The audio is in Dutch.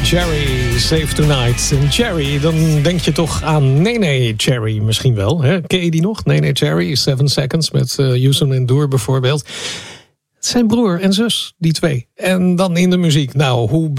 Cherry, Save Tonight. En Cherry, dan denk je toch aan Nene Cherry misschien wel. Hè? Ken je die nog? Nene Cherry, 7 Seconds met Houston and Door bijvoorbeeld. Het zijn broer en zus, die twee. En dan in de muziek. Nou, hoe